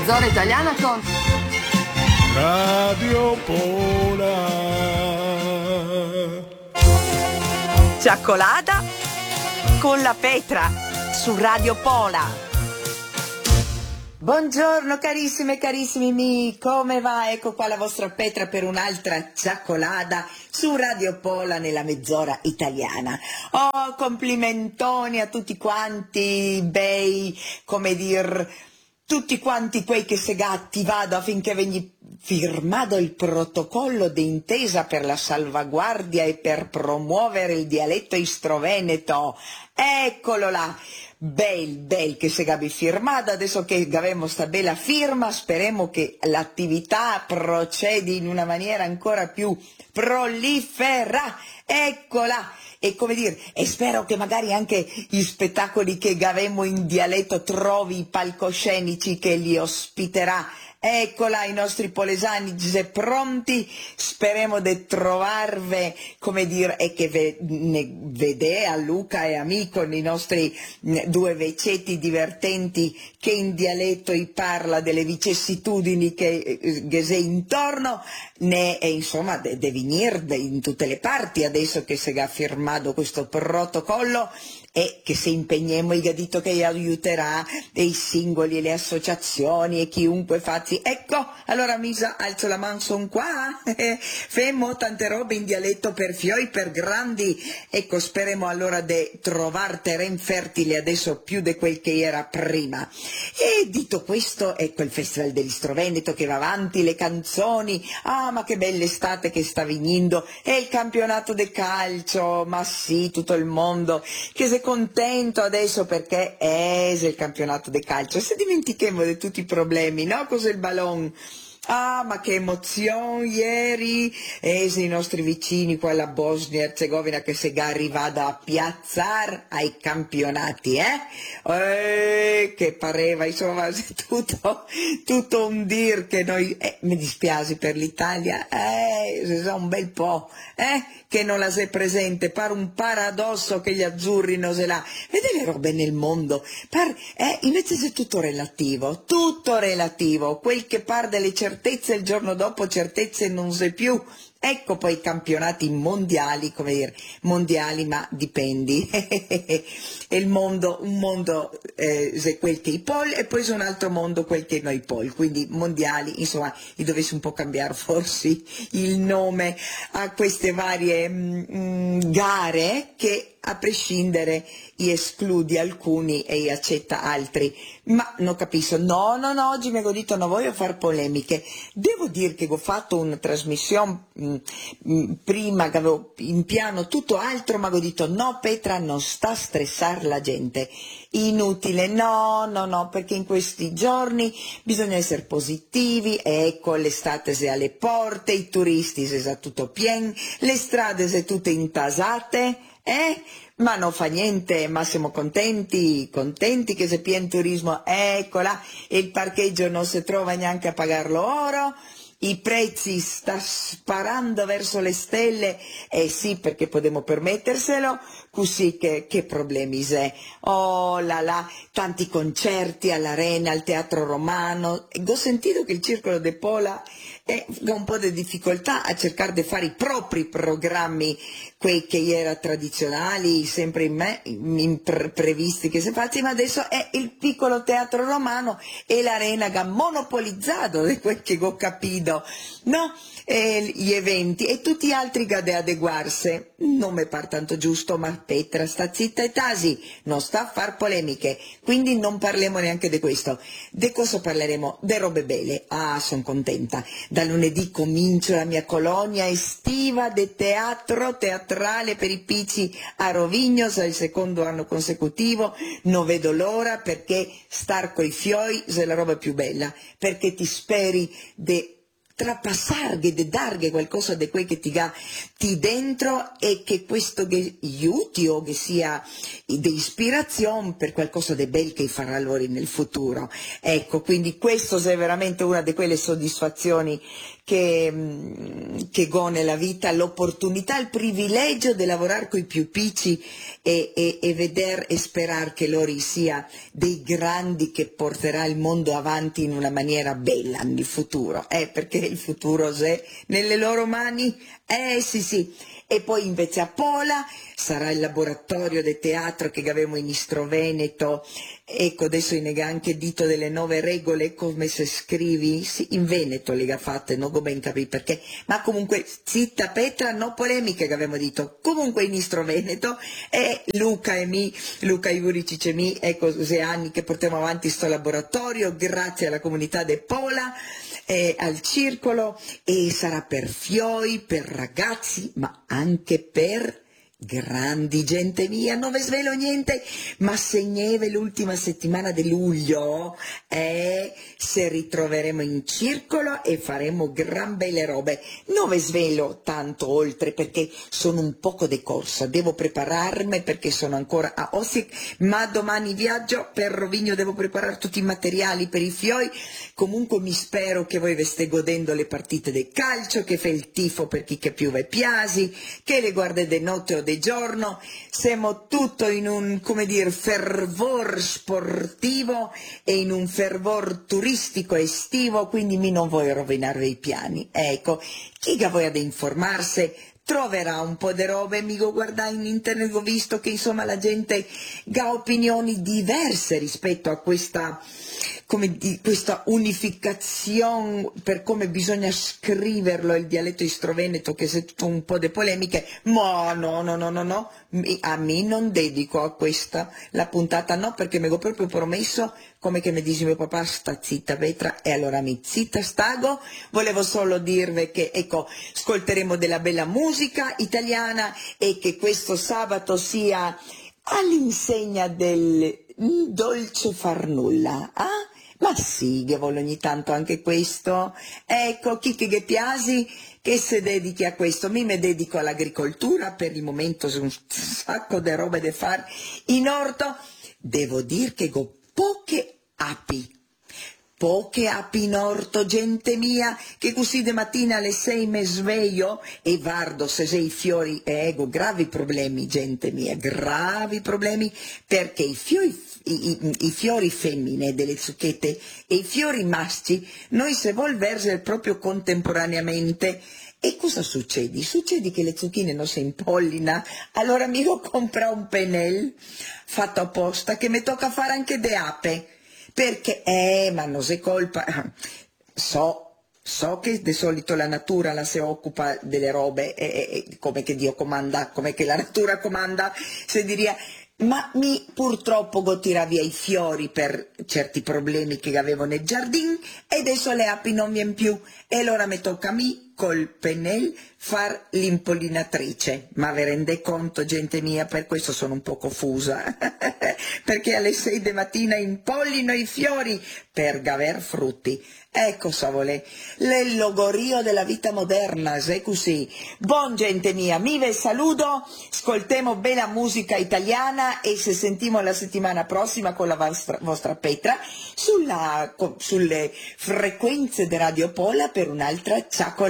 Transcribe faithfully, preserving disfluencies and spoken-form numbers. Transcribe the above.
mezz'ora italiana con Radio Pola. Cioccolata con la Petra su Radio Pola. Buongiorno carissime e carissimi miei, come va? Ecco qua la vostra Petra per un'altra cioccolata su Radio Pola nella mezz'ora italiana. Oh, complimentoni a tutti quanti, bei, come dir, tutti quanti quei che se gatti vado affinché vengi firmato il protocollo d'intesa per la salvaguardia e per promuovere il dialetto istroveneto. Eccolo là. Bel, bel che se gabi firmato, adesso che abbiamo sta bella firma, speriamo che l'attività procedi in una maniera ancora più prolifera, eccola, e come dire, e spero che magari anche gli spettacoli che gavemo in dialetto trovi i palcoscenici che li ospiterà. Eccola, i nostri polesani già pronti, speriamo di trovarvi, come dire, e che ve, ne vede a Luca e a me con i nostri due vecetti divertenti che in dialetto i parla delle vicissitudini che, che sei intorno, ne, e insomma deve venire in tutte le parti adesso che si è firmato questo protocollo e che se impegniamo il gadito che aiuterà e i singoli e le associazioni e chiunque faccia. Ecco, allora misa, alzo la mano, son qua, femmo tante robe in dialetto per fioi, per grandi, ecco, speriamo allora di trovare terreno fertile adesso più di quel che era prima. E detto questo, ecco il Festival dell'Istroveneto che va avanti, le canzoni, ah ma che bella estate che sta venendo, e il campionato del calcio, ma sì, tutto il mondo, che se contento adesso perché è il campionato di calcio, se dimentichiamo di tutti i problemi, no? Cos'è il ballon? Ah, ma che emozione ieri, e se i nostri vicini qua alla Bosnia e Erzegovina che se arrivata a piazzare ai campionati, eh? eh? Che pareva, insomma, tutto, tutto un dir che noi, eh, mi dispiace per l'Italia, eh, se sa un bel po', eh? Che non la sei presente, pare un paradosso che gli azzurri non se la, vede le robe nel mondo, par, eh, invece c'è tutto relativo, tutto relativo, quel che par delle certezze il giorno dopo certezze non c'è più. Ecco poi i campionati mondiali, come dire, mondiali ma dipendi, è il mondo, un mondo eh, è quel che i pol e poi c'è un altro mondo quel che noi pol, quindi mondiali, insomma, io dovessi un po' cambiare forse il nome a queste varie mm, gare che a prescindere gli escludi alcuni e gli accetta altri, ma non capisco, no, no, no, oggi mi ho detto non voglio fare polemiche, devo dire che ho fatto una trasmissione mh, mh, prima che avevo in piano tutto altro, ma ho detto no Petra, non sta a stressare la gente, inutile, no, no, no, perché in questi giorni bisogna essere positivi, ecco l'estate è alle porte, i turisti si sa tutto pieno, le strade sono tutte intasate, eh? Ma non fa niente, ma siamo contenti, contenti che se pieno turismo, eccola, e il parcheggio non si trova neanche a pagarlo oro, i prezzi sta sparando verso le stelle, eh sì, perché potremmo permetterselo, così che, che problemi c'è, oh là là, tanti concerti all'Arena, al Teatro Romano, e ho sentito che il Circolo de Pola ha un po' di difficoltà a cercare di fare i propri programmi, quei che erano tradizionali, sempre in me, in pre- previsti che si facciano, ma adesso è il piccolo Teatro Romano e l'Arena che ha monopolizzato di quel che ho capito, no? E gli eventi e tutti gli altri che devono adeguarsi, non mi pare tanto giusto, ma Petra sta zitta e tasi, non sta a far polemiche, quindi non parliamo neanche di questo. Di cosa parleremo? De robe belle, ah, sono contenta. Da lunedì comincio la mia colonia estiva di teatro teatrale per i picci a Rovigno, è il secondo anno consecutivo, non vedo l'ora perché star coi fioi è la roba più bella, perché ti speri di trapassarghe, di darghe qualcosa di quel che ti ha ti dentro e che questo che aiuti o che sia di ispirazione per qualcosa di bel che farà loro nel futuro. Ecco, quindi questo è veramente una di quelle soddisfazioni che, che ho nella vita, l'opportunità, il privilegio di lavorare con i più piccoli e, e, e vedere e sperare che loro sia dei grandi che porterà il mondo avanti in una maniera bella nel futuro, eh, perché il futuro è nelle loro mani, eh sì sì. E poi invece a Pola sarà il laboratorio di teatro che abbiamo in Istro Veneto, ecco adesso in anche dito delle nuove regole come se scrivi, sì, in Veneto le ha fatte, non ho ben capito perché, ma comunque zitta Petra, no polemiche che abbiamo detto, comunque in Istro Veneto e Luca e mi, Luca Iurici e mi, ecco sei anni che portiamo avanti questo laboratorio, grazie alla comunità di Pola, eh, al circolo e sarà per fioi, per ragazzi, ma anche per grandi, gente mia, non vi svelo niente, ma se nieve l'ultima settimana di luglio eh, se ritroveremo in circolo e faremo gran belle robe. Non vi svelo tanto oltre perché sono un poco di corsa, devo prepararmi perché sono ancora a Osijek, ma domani viaggio per Rovigno, devo preparare tutti i materiali per i fioi. Comunque mi spero che voi vi state godendo le partite del calcio, che fa il tifo per chi che più vi piaci, che le guarde de notte o di giorno, siamo tutto in un, come dire, fervor sportivo e in un fervor turistico estivo, quindi mi non voglio rovinarvi i piani. Ecco, chi che voglia di informarsi troverà un po' di robe, mi guarda in internet, ho visto che insomma la gente ha opinioni diverse rispetto a questa, come di, questa unificazione per come bisogna scriverlo il dialetto istroveneto, che c'è tutto un po' di polemiche, ma no, no, no, no, no, a me non dedico a questa la puntata, no, perché mi ho proprio promesso, come che mi dice mio papà, sta zitta Petra, e allora mi zitta stago. Volevo solo dirvi che, ecco, ascolteremo della bella musica italiana e che questo sabato sia all'insegna del dolce far nulla, ah? Ma sì, che voglio ogni tanto anche questo. Ecco, chi che piaci che si dedichi a questo. Mi me dedico all'agricoltura, per il momento c'è un sacco di robe da fare in orto. Devo dire che ho poche api. Poche api in orto, gente mia, che così de mattina alle sei mi sveglio e guardo se sei fiori, e ego, gravi problemi, gente mia, gravi problemi, perché i fiori, i, i, i fiori femmine delle zucchette e i fiori maschi, noi se vuol vergere proprio contemporaneamente. E cosa succede? Succede che le zucchine non si impollina, allora mi ho comprato un pennel fatto apposta che mi tocca fare anche de ape. Perché, eh, ma non si colpa, so, so che di solito la natura la si occupa delle robe, e, e, come che Dio comanda, come che la natura comanda, si diria, ma mi purtroppo go tira via i fiori per certi problemi che avevo nel giardino e adesso le api non viene più e allora mi tocca a me col pennel far l'impollinatrice, ma vi rende conto, gente mia, per questo sono un po' confusa perché alle sei di mattina impollino i fiori per gaver frutti. Ecco, savole, il logorio della vita moderna, se così. Buon gente mia, mi ve saluto, ascoltiamo bella musica italiana e se sentimo la settimana prossima con la vostra, vostra Petra sulla, sulle frequenze di Radio Pola per un'altra ciaccolata.